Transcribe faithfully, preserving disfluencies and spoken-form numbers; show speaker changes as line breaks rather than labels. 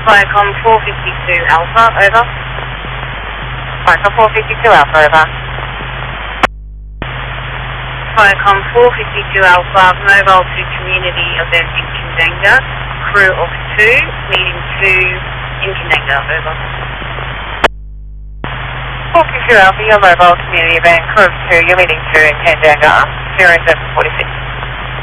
Viacom four fifty-two Alpha, over.
Viacom four fifty-two Alpha, over.
Viacom four fifty-two Alpha, mobile to community event in Kendanga, crew of two, meeting two in Kendanga, over.
four fifty-two Alpha, your mobile community event, crew of two, you're meeting two in Kendanga, zero seven forty-six.